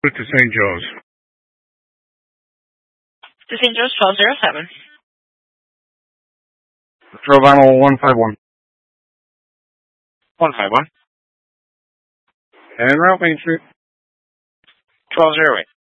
To St. Joe's. To St. Joe's, 1207. Vinyl 151. 151. And Route Main Street. 1208.